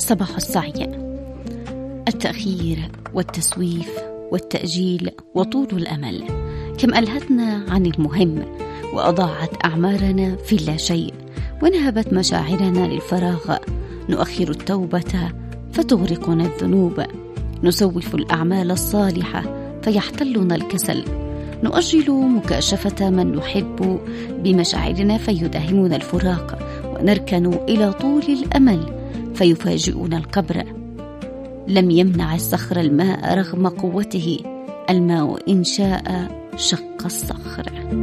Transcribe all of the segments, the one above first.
صباح السعي. التأخير والتسويف والتأجيل وطول الأمل كم ألهتنا عن المهم، وأضاعت أعمارنا في لا شيء، ونهبت مشاعرنا للفراغ. نؤخر التوبة فتغرقنا الذنوب، نسوف الأعمال الصالحة فيحتلنا الكسل، نؤجل مكاشفة من نحب بمشاعرنا فيداهمنا الفراق، ونركن إلى طول الأمل فيفاجئنا القبر. لم يمنع الصخر الماء رغم قوته، الماء إن شاء شق الصخر.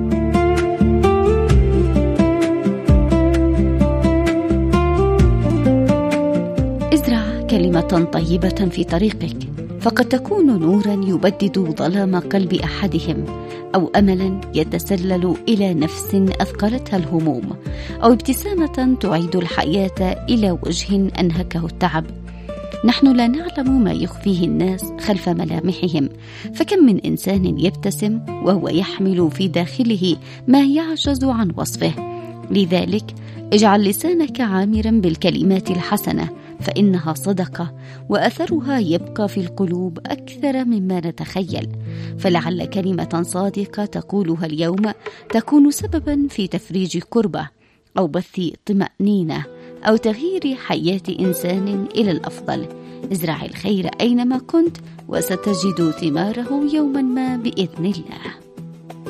ازرع كلمة طيبة في طريقك، فقد تكون نورا يبدد ظلام قلب أحدهم، أو أملا يتسلل إلى نفس أثقلتها الهموم، أو ابتسامة تعيد الحياة إلى وجه أنهكه التعب. نحن لا نعلم ما يخفيه الناس خلف ملامحهم، فكم من إنسان يبتسم وهو يحمل في داخله ما يعجز عن وصفه. لذلك اجعل لسانك عامرا بالكلمات الحسنة، فإنها صدقة وأثرها يبقى في القلوب أكثر مما نتخيل. فلعل كلمة صادقة تقولها اليوم تكون سببا في تفريج كربة، أو بث طمأنينة، أو تغيير حياة إنسان إلى الأفضل. ازرع الخير أينما كنت، وستجد ثماره يوما ما بإذن الله.